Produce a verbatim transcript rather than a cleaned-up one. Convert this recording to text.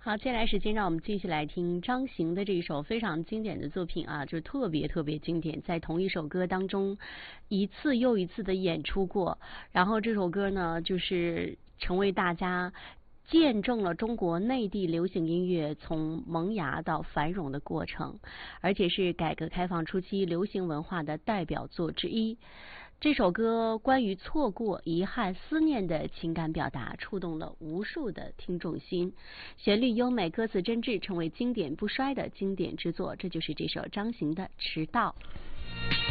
好，接下来时间让我们继续来听张行的这一首非常经典的作品啊，就是特别特别经典，在同一首歌当中一次又一次的演出过。然后这首歌呢，就是成为大家见证了中国内地流行音乐从萌芽到繁荣的过程，而且是改革开放初期流行文化的代表作之一。这首歌关于错过、遗憾、思念的情感表达，触动了无数的听众心。旋律优美，歌词真挚，成为经典不衰的经典之作。这就是这首张行的《迟到》。